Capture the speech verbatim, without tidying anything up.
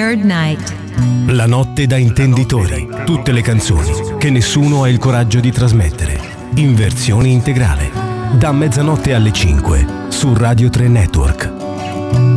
Nerd Night. La notte da intenditori. Tutte le canzoni che nessuno ha il coraggio di trasmettere. In versione integrale. Da mezzanotte alle cinque su Radio tre Network.